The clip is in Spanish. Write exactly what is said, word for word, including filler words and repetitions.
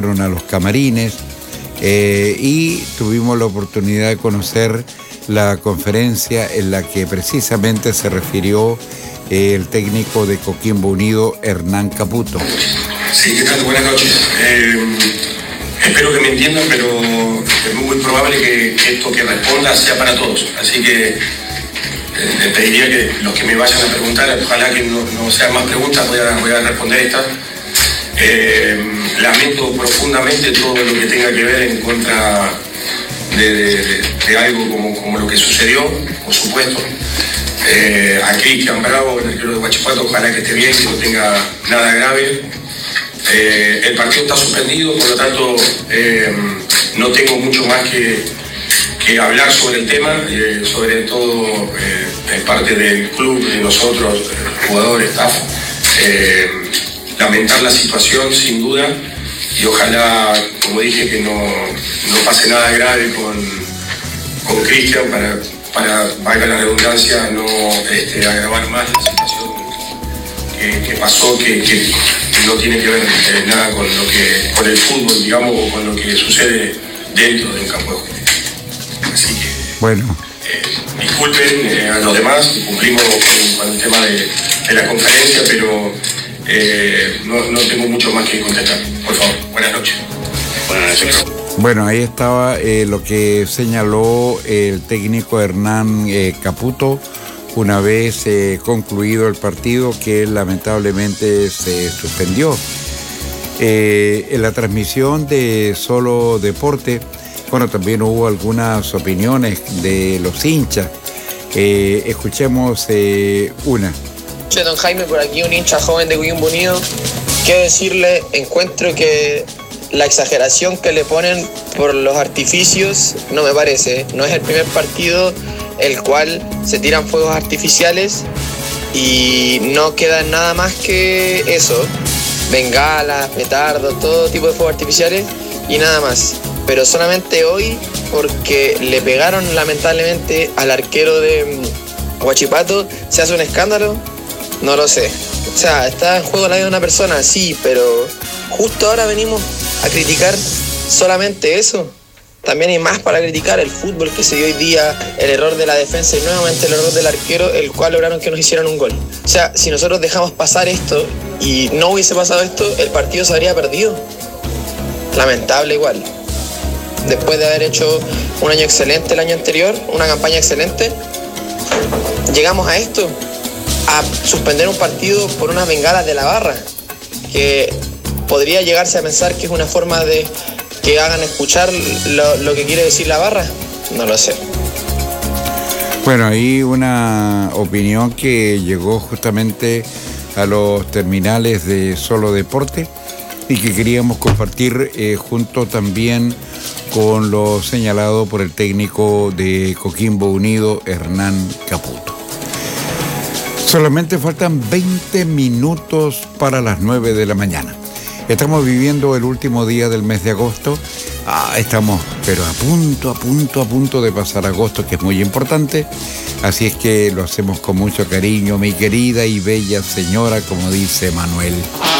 pasaron a los camarines eh, y tuvimos la oportunidad de conocer la conferencia en la que precisamente se refirió eh, el técnico de Coquimbo Unido, Hernán Caputo. Sí, ¿qué tal? Buenas noches. Eh, espero que me entiendan, pero es muy probable que, que esto que responda sea para todos. Así que eh, les pediría que los que me vayan a preguntar, ojalá que no, no sean más preguntas, voy a, voy a responder estas. Eh, lamento profundamente todo lo que tenga que ver en contra de, de, de algo como, como lo que sucedió, por supuesto. Eh, a Cristian Bravo, el arquero de Huachipato, ojalá que esté bien, que no tenga nada grave. Eh, el partido está suspendido, por lo tanto eh, no tengo mucho más que, que hablar sobre el tema, eh, sobre todo eh, en parte del club, de nosotros, eh, jugadores, staff. Eh, lamentar la situación sin duda y ojalá, como dije, que no, no pase nada grave con, con Cristian para, para, valga la redundancia, no este, agravar más la situación que, que pasó, que, que no tiene que ver eh, nada con lo que con el fútbol, digamos, o con lo que sucede dentro de un campo de juego. Así que, bueno, eh, disculpen eh, a los demás, cumplimos con, con el tema de, de la conferencia, pero eh, no, no tengo mucho más que contestar. Por favor, buenas noches. Buenas noches. Bueno, ahí estaba eh, lo que señaló el técnico Hernán eh, Caputo una vez eh, concluido el partido, que lamentablemente se suspendió. Eh, en la transmisión de Solo Deporte, bueno, también hubo algunas opiniones de los hinchas. Eh, escuchemos eh, una. Don Jaime, por aquí un hincha joven de Coquimbo Unido. ¿Qué decirle? Encuentro que la exageración que le ponen por los artificios no me parece. No es el primer partido el cual se tiran fuegos artificiales y no queda nada más que eso, bengalas, petardos, todo tipo de fuegos artificiales y nada más. Pero solamente hoy, porque le pegaron lamentablemente al arquero de Huachipato, ¿se hace un escándalo? No lo sé. O sea, está en juego la vida de una persona, sí, pero justo ahora venimos a criticar solamente eso. También hay más para criticar, el fútbol que se dio hoy día, el error de la defensa y nuevamente el error del arquero, el cual lograron que nos hicieran un gol. O sea, si nosotros dejamos pasar esto y no hubiese pasado esto, el partido se habría perdido. Lamentable igual. Después de haber hecho un año excelente el año anterior, una campaña excelente, llegamos a esto, a suspender un partido por unas bengalas de la barra, que podría llegarse a pensar que es una forma de que hagan escuchar lo, lo que quiere decir la barra, no lo sé. Bueno, ahí una opinión que llegó justamente a los terminales de Solo Deporte y que queríamos compartir eh, junto también con lo señalado por el técnico de Coquimbo Unido, Hernán Caputo. Solamente faltan veinte minutos para las nueve de la mañana. Estamos viviendo el último día del mes de agosto. Ah, estamos, pero a punto, a punto, a punto de pasar agosto, que es muy importante. Así es que lo hacemos con mucho cariño, mi querida y bella señora, como dice Manuel.